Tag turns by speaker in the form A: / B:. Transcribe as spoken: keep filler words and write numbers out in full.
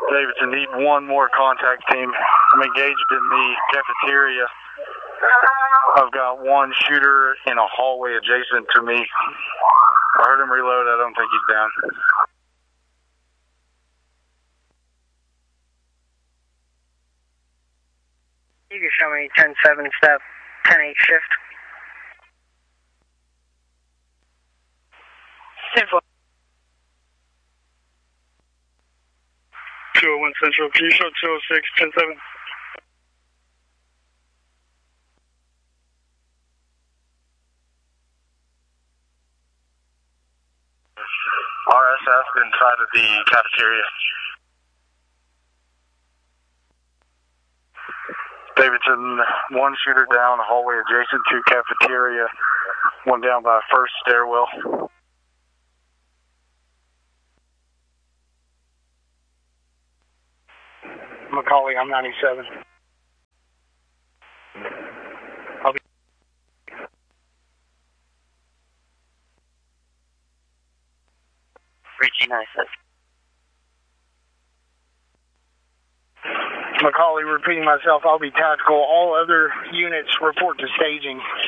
A: Davidson, need one more contact team. I'm engaged in the cafeteria. I've got one shooter in a hallway adjacent to me. I heard him reload. I don't think he's down.
B: You can show me ten seven step, ten eight shift. Central.
C: two oh one Central, can you show two oh six, ten seven?
A: R S F inside of the cafeteria. Davidson, one shooter down, hallway adjacent to cafeteria, one down by first stairwell.
C: Macaulay, I'm ninety-seven. I'll be.
B: Richie ninety-seven.
C: Macaulay, repeating myself, I'll be tactical. All other units report to staging.